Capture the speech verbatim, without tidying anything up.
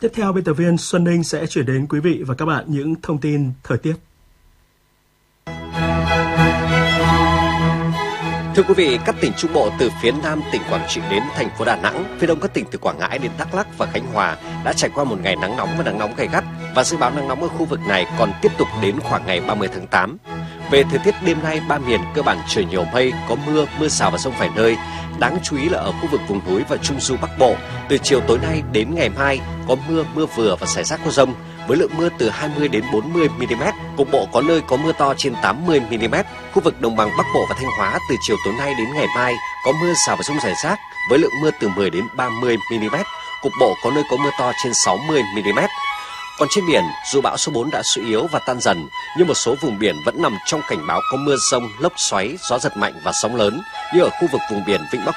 Tiếp theo, biên tập viên Xuân Ninh sẽ chuyển đến quý vị và các bạn những thông tin thời tiết. Thưa quý vị, các tỉnh Trung Bộ từ phía Nam tỉnh Quảng Trị đến thành phố Đà Nẵng, phía Đông các tỉnh từ Quảng Ngãi đến Đắk Lắk và Khánh Hòa đã trải qua một ngày nắng nóng và nắng nóng gay gắt, và dự báo nắng nóng ở khu vực này còn tiếp tục đến khoảng ngày ba mươi tháng tám. Về thời tiết đêm nay, ba miền cơ bản trời nhiều mây, có mưa, mưa rào và dông vài nơi. Đáng chú ý là ở khu vực vùng núi và Trung du Bắc Bộ, từ chiều tối nay đến ngày mai có mưa, mưa vừa và rải rác có dông, với lượng mưa từ hai mươi đến bốn mươi mi-li-mét, cục bộ có nơi có mưa to trên tám mươi mi-li-mét. Khu vực đồng bằng Bắc Bộ và Thanh Hóa từ chiều tối nay đến ngày mai có mưa rào và dông rải rác, với lượng mưa từ mười đến ba mươi mi-li-mét, cục bộ có nơi có mưa to trên sáu mươi mi-li-mét. Còn trên biển, dù bão số bốn đã suy yếu và tan dần, nhưng một số vùng biển vẫn nằm trong cảnh báo có mưa dông, lốc xoáy, gió giật mạnh và sóng lớn, như ở khu vực vùng biển Vịnh Bắc